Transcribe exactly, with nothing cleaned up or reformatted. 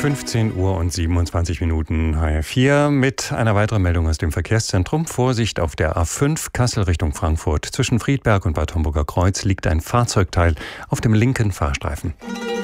fünfzehn Uhr und siebenundzwanzig Minuten H R vier mit einer weiteren Meldung aus dem Verkehrszentrum. Vorsicht auf der A fünf Kassel Richtung Frankfurt. Zwischen Friedberg und Bad Homburger Kreuz liegt ein Fahrzeugteil auf dem linken Fahrstreifen.